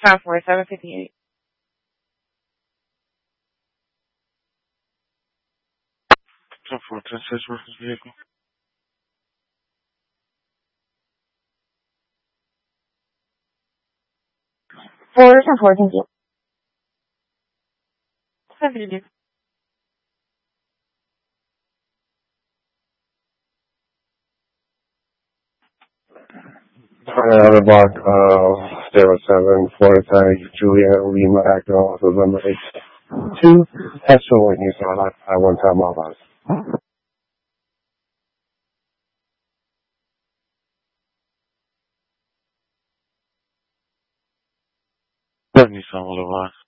54758. Ten four ten six reference vehicle. 410-4, thank you. 72. Another block of 07, Florida Tag, Juliet, Lima, Acton, November 82. That's the one you saw I one time off us. That Nissan will arrive.